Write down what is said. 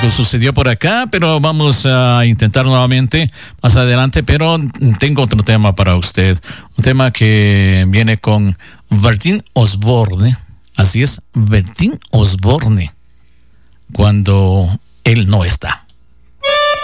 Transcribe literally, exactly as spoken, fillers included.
algo sucedió por acá, pero vamos a intentar nuevamente más adelante. Pero tengo otro tema para usted, un tema que viene con Bertín Osborne. Así es, Bertín Osborne, cuando él no está.